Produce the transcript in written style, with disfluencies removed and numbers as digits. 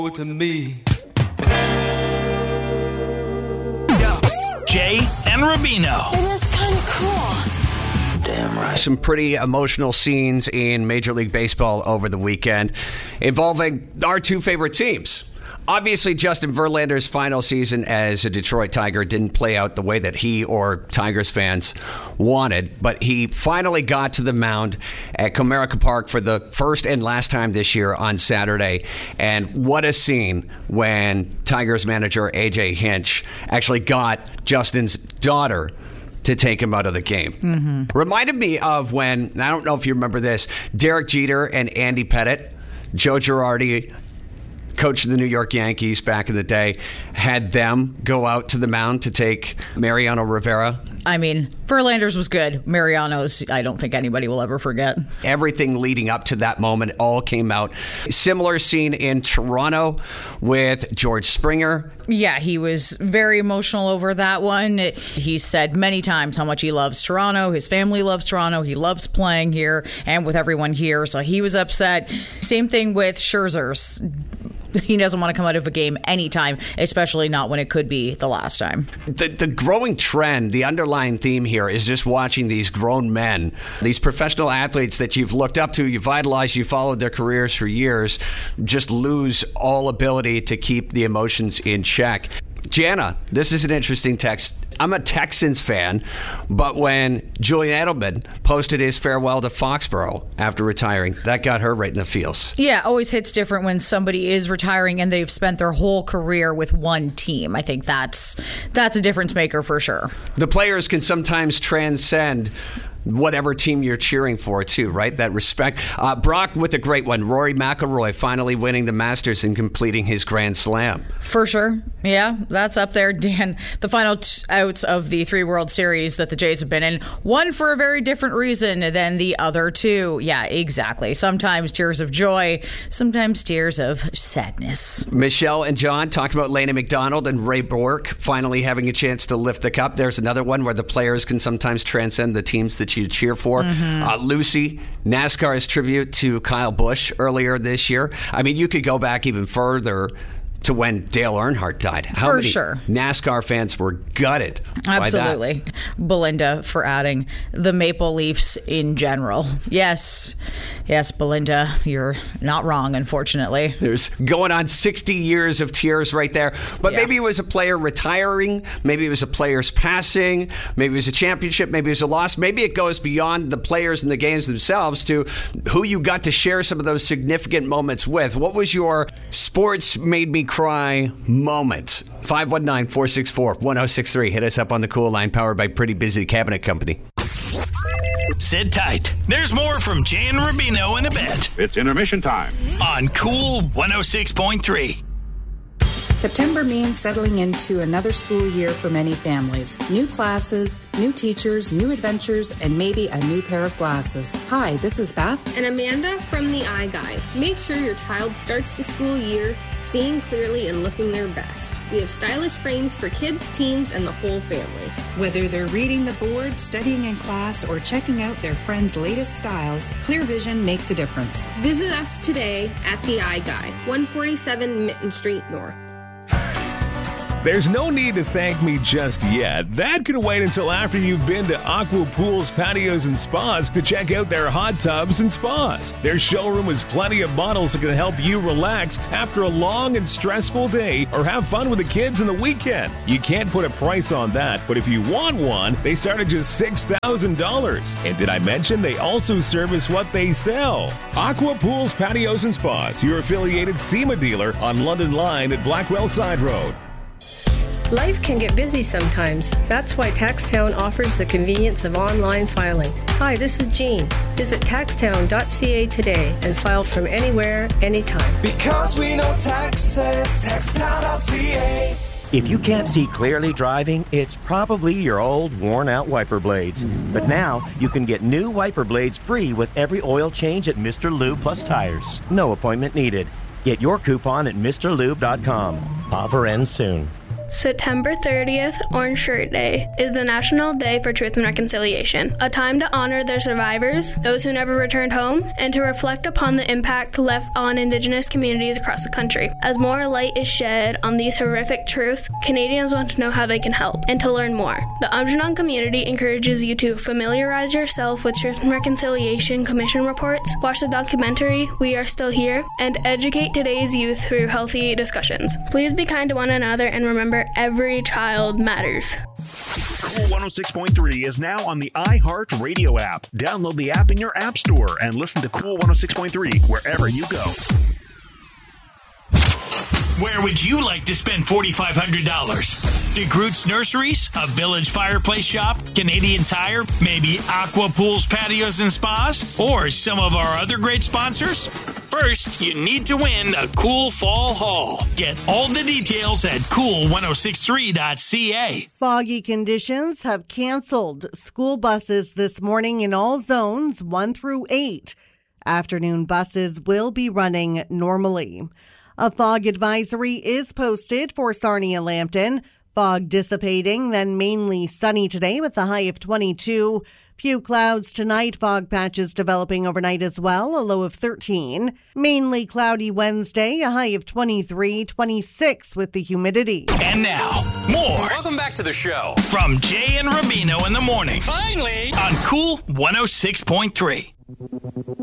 to me. Jay and Rubino. It is kind of cool. Damn right. Some pretty emotional scenes in Major League Baseball over the weekend involving our two favorite teams. Obviously, Justin Verlander's final season as a Detroit Tiger didn't play out the way that he or Tigers fans wanted, but he finally got to the mound at Comerica Park for the first and last time this year on Saturday. And what a scene when Tigers manager A.J. Hinch actually got Justin's daughter to take him out of the game. Mm-hmm. Reminded me of when, I don't know if you remember this, Derek Jeter and Andy Pettitte, Joe Girardi, coach of the New York Yankees back in the day, had them go out to the mound to take Mariano Rivera. I mean, Verlander's was good. Mariano's, I don't think anybody will ever forget. Everything leading up to that moment all came out. Similar scene in Toronto with George Springer. Yeah, he was very emotional over that one. He said many times how much he loves Toronto. His family loves Toronto. He loves playing here and with everyone here. So he was upset. Same thing with Scherzer's. He doesn't want to come out of a game anytime, especially not when it could be the last time. The growing trend, the underlying theme here is just watching these grown men, these professional athletes that you've looked up to, you've idolized, you followed their careers for years, just lose all ability to keep the emotions in check. Jana, this is an interesting text. I'm a Texans fan, but when Julian Edelman posted his farewell to Foxborough after retiring, that got her right in the feels. Yeah, always hits different when somebody is retiring and they've spent their whole career with one team. I think that's a difference maker for sure. The players can sometimes transcend whatever team you're cheering for, too, right? That respect. Brock with a great one. Rory McIlroy finally winning the Masters and completing his Grand Slam. For sure. Yeah, that's up there. Dan, the final outs of the 3 World Series that the Jays have been in, one for a very different reason than the other two. Yeah, exactly. Sometimes tears of joy, sometimes tears of sadness. Michelle and John talking about Laney McDonald and Ray Bork finally having a chance to lift the cup. There's another one where the players can sometimes transcend the teams that you cheer for. Mm-hmm. Lucy, NASCAR's tribute to Kyle Busch earlier this year. I mean, you could go back even further to when Dale Earnhart died. How many NASCAR fans were gutted Absolutely. by that? Belinda for adding the Maple Leafs in general. Yes, Belinda, you're not wrong, unfortunately. There's going on 60 years of tears right there. But maybe it was a player retiring. Maybe it was a player's passing. Maybe it was a championship. Maybe it was a loss. Maybe it goes beyond the players and the games themselves to who you got to share some of those significant moments with. What was your sports made me cry moment? 519-464-1063. Hit us up on the Cool Line, powered by Pretty Busy Cabinet Company. Sit tight. There's more from Jay and Rubino in a bit. It's intermission time on Cool 106.3. September means settling into another school year for many families. New classes, new teachers, new adventures, and maybe a new pair of glasses. Hi, this is Beth. And Amanda from the Eye Guy. Make sure your child starts the school year seeing clearly and looking their best. We have stylish frames for kids, teens, and the whole family. Whether they're reading the board, studying in class, or checking out their friends' latest styles, Clear Vision makes a difference. Visit us today at the Eye Guy, 147 Mitten Street North. There's no need to thank me just yet. That can wait until after you've been to Aqua Pools, Patios, and Spas to check out their hot tubs and spas. Their showroom has plenty of bottles that can help you relax after a long and stressful day or have fun with the kids on the weekend. You can't put a price on that, but if you want one, they start at just $6,000. And did I mention they also service what they sell? Aqua Pools, Patios, and Spas, your affiliated SEMA dealer on London Line at Blackwell Side Road. Life can get busy sometimes. That's why TaxTown offers the convenience of online filing. Hi, this is Jean. Visit taxtown.ca today and file from anywhere, anytime. Because we know taxes, taxtown.ca. If you can't see clearly driving, it's probably your old, worn-out wiper blades. But now, you can get new wiper blades free with every oil change at Mr. Lube Plus Tires. No appointment needed. Get your coupon at MrLube.com. Offer ends soon. September 30th, Orange Shirt Day, is the National Day for Truth and Reconciliation, a time to honor their survivors, those who never returned home, and to reflect upon the impact left on Indigenous communities across the country. As more light is shed on these horrific truths, Canadians want to know how they can help and to learn more. The Aamjiwnaang community encourages you to familiarize yourself with Truth and Reconciliation Commission reports, watch the documentary We Are Still Here, and educate today's youth through healthy discussions. Please be kind to one another and remember every child matters. Cool 106.3 is now on the iHeart Radio app. Download the app in your app store and listen to Cool 106.3 wherever you go. Where would you like to spend $4,500? DeGroote's Nurseries, a Village Fireplace Shop, Canadian Tire, maybe Aqua Pools, Patios, and Spas, or some of our other great sponsors? First, you need to win a cool fall haul. Get all the details at cool1063.ca. Foggy conditions have canceled school buses this morning in all zones 1 through 8. Afternoon buses will be running normally. A fog advisory is posted for Sarnia-Lambton. Fog dissipating, then mainly sunny today with a high of 22. Few clouds tonight, fog patches developing overnight as well, a low of 13. Mainly cloudy Wednesday, a high of 23, 26 with the humidity. And now, more. Welcome back to the show. From Jay and Rubino in the morning. Finally! On Cool 106.3.